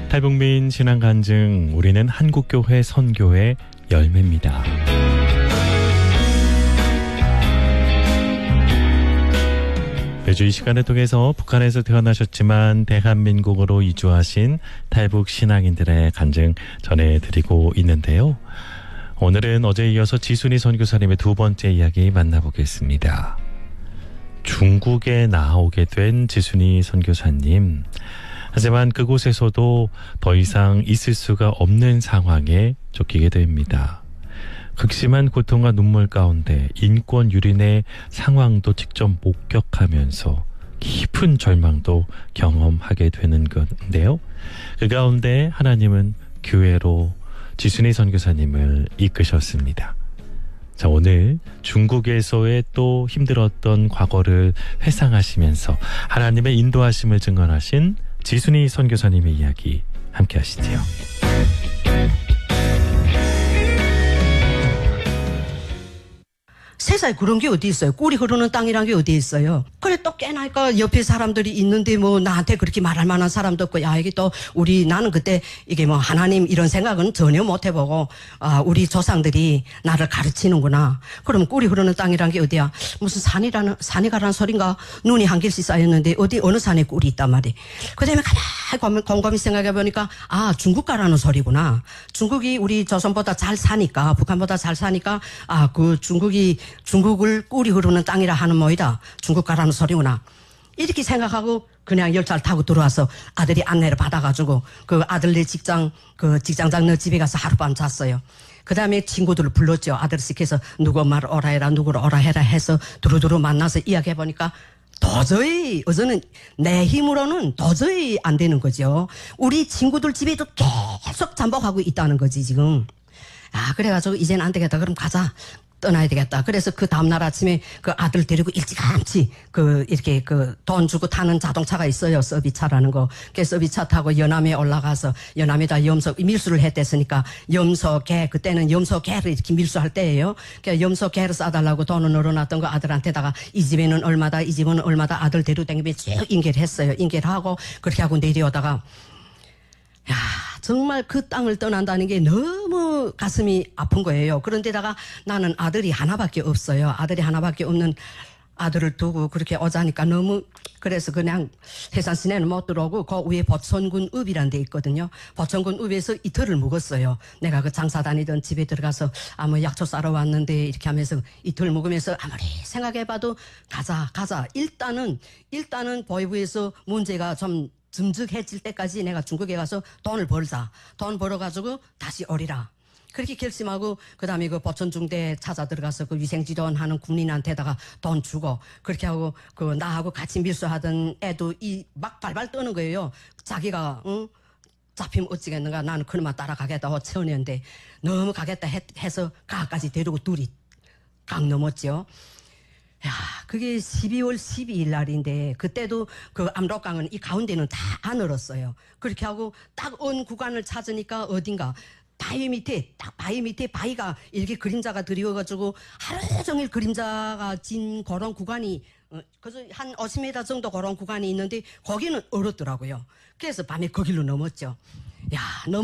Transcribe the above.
탈북민 신앙 간증, 우리는 한국교회 선교의 열매입니다. 매주 이 시간을 통해서 북한에서 태어나셨지만 대한민국으로 이주하신 탈북 신앙인들의 간증 전해드리고 있는데요. 오늘은 어제에 이어서 지순이 선교사님의 두 번째 이야기 만나보겠습니다. 중국에 나오게 된 지순이 선교사님. 하지만 그곳에서도 더 이상 있을 수가 없는 상황에 쫓기게 됩니다. 극심한 고통과 눈물 가운데 인권 유린의 상황도 직접 목격하면서 깊은 절망도 경험하게 되는 건데요. 그 가운데 하나님은 교회로 지순이 선교사님을 이끄셨습니다. 자, 오늘 중국에서의 또 힘들었던 과거를 회상하시면서 하나님의 인도하심을 증언하신 지순이 선교사님의 이야기 함께 하시지요. 세상에 그런 게 어디 있어요? 꿀이 흐르는 땅이란 게 어디 있어요? 그래 또 깨나니까 옆에 사람들이 있는데 뭐 나한테 그렇게 말할 만한 사람도 없고, 야 이게 또 나는 그때 이게 뭐 하나님 이런 생각은 전혀 못 해보고, 아 우리 조상들이 나를 가르치는구나. 그럼 꿀이 흐르는 땅이란 게 어디야? 무슨 산이 가라는 소린가? 눈이 한 길씩 쌓였는데 어느 산에 꿀이 있단 말이야. 그 다음에 가만히 곰곰이 생각해 보니까 아 중국 가라는 소리구나. 중국이 우리 조선보다 잘 사니까, 북한보다 잘 사니까 아 그 중국을 꿀이 흐르는 땅이라 하는 모이다. 중국 가라는 소리구나. 이렇게 생각하고 그냥 열차를 타고 들어와서 아들이 안내를 받아가지고 그 아들네 직장장 너 집에 가서 하룻밤 잤어요. 그 다음에 친구들을 불렀죠. 아들을 시켜서 누구 말 오라 해라, 누구를 오라 해라 해서 두루두루 만나서 이야기해보니까 도저히 어제는 내 힘으로는 도저히 안 되는 거죠. 우리 친구들 집에도 계속 잠복하고 있다는 거지 지금. 아 그래가지고 이제는 안 되겠다. 그럼 가자. 떠나야 되겠다. 그래서 그 다음날 아침에 그 아들 데리고 일찌감치 이렇게 돈 주고 타는 자동차가 있어요. 서비차라는 거. 그 서비차 타고 연암에 올라가서 연암에다 밀수를 했댔으니까 염소개, 그때는 염소개를 이렇게 밀수할 때예요. 그 염소개를 싸달라고 돈을 넣어놨던 거 아들한테다가 이 집에는 얼마다, 이 집은 얼마다 아들 데리고 다니며 쭉 인계를 했어요. 인계를 하고 그렇게 하고 내려오다가 야, 정말 그 땅을 떠난다는 게 너무 가슴이 아픈 거예요. 그런데다가 나는 아들이 하나밖에 없어요. 아들이 하나밖에 없는 아들을 두고 그렇게 오자니까 너무, 그래서 그냥 해산 시내는 못 들어오고 그 위에 보천군 읍이란 데 있거든요. 보천군 읍에서 이틀을 묵었어요. 내가 그 장사 다니던 집에 들어가서 아무 약초 싸러 왔는데 이렇게 하면서 이틀 묵으면서 아무리 생각해봐도 가자. 일단은 보이부에서 문제가 좀 듬직해질 때까지 내가 중국에 가서 돈을 벌자. 돈 벌어가지고 다시 오리라. 그렇게 결심하고 그 다음에 그 보천중대 찾아 들어가서 그 위생지도원 하는 군인한테다가 돈 주고 그렇게 하고 그 나하고 같이 밀수하던 애도 막 발발 떠는 거예요. 자기가 잡히면 어찌겠는가. 나는 그놈만 따라가겠다. 어처구니인데 너무 가겠다 해서 가까지 데리고 둘이 강 넘었죠. 야, 그게 12월 12일 날인데 그때도 그 압록강은 이 가운데는 다 안 얼었어요. 그렇게 하고 딱 온 구간을 찾으니까 어딘가 바위 밑에 바위가 이렇게 그림자가 드리워가지고 하루 종일 그림자가 진 그런 구간이 그래서 한 50m 정도 그런 구간이 있는데 거기는 얼었더라고요. 그래서 밤에 거길로 넘었죠. 야,